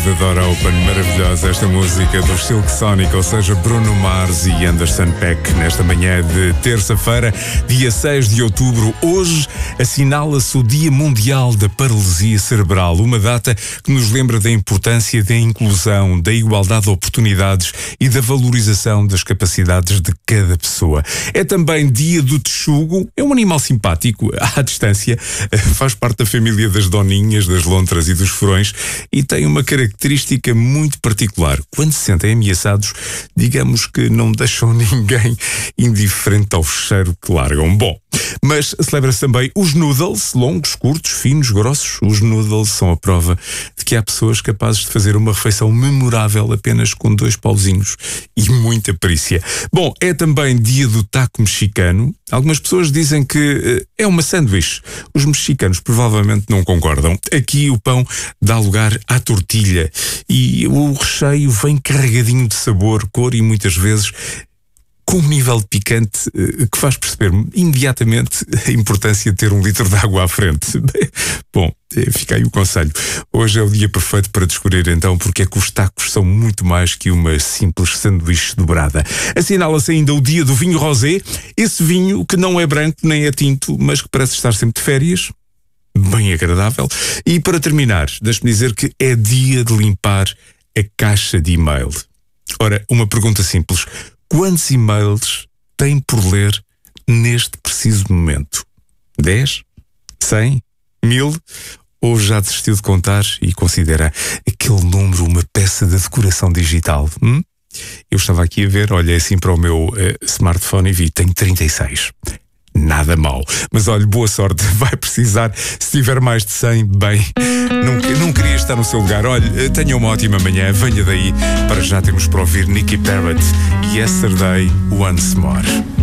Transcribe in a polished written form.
The Door Open, maravilhosa esta música do Silk Sonic, ou seja, Bruno Mars e Anderson .Paak, nesta manhã de terça-feira, dia 6 de outubro. Hoje assinala-se o Dia Mundial da Paralisia Cerebral, uma data que nos lembra da importância da inclusão, da igualdade de oportunidades e da valorização das capacidades de cada pessoa. É também dia do texugo, é um animal simpático, à distância, faz parte da família das doninhas, das lontras e dos furões e tem uma característica muito particular. Quando se sentem ameaçados, digamos que não deixam ninguém indiferente ao cheiro que largam. Bom, mas celebra-se também os noodles, longos, curtos, finos, grossos. Os noodles são a prova de que há pessoas capazes de fazer uma refeição memorável apenas com 2 pauzinhos e muita perícia. Bom, é também dia do taco mexicano. Algumas pessoas dizem que é uma sanduíche. Os mexicanos provavelmente não concordam. Aqui o pão dá lugar à tortilha e o recheio vem carregadinho de sabor, cor e muitas vezes com um nível de picante que faz perceber imediatamente a importância de ter 1 litro de água à frente. Bom, fica aí o conselho. Hoje é o dia perfeito para descobrir então porque é que os tacos são muito mais que uma simples sanduíche dobrada. Assinala-se ainda o dia do vinho rosé, esse vinho que não é branco nem é tinto, mas que parece estar sempre de férias. Bem agradável. E para terminar, deixe-me dizer que é dia de limpar a caixa de e-mail. Ora, uma pergunta simples. Quantos e-mails tem por ler neste preciso momento? 10? 100? 1000? Ou já desistiu de contar e considera aquele número uma peça de decoração digital? Eu estava aqui a ver, olhei assim para o meu smartphone e vi, tenho 36. Nada mal. Mas olha, boa sorte. Vai precisar. Se tiver mais de 100, bem, não queria estar no seu lugar. Olha, tenha uma ótima manhã. Venha daí. Para já temos para ouvir Nicky Barrett e Yesterday Once More.